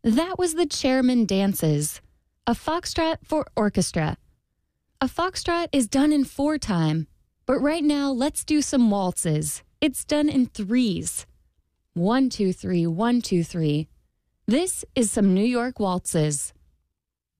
That was the Chairman Dances, a foxtrot for orchestra. A foxtrot is done in 4/time, but right now let's do some waltzes. It's done in 3s. 1, 2, 3, 1, 2, 3. This is some New York waltzes.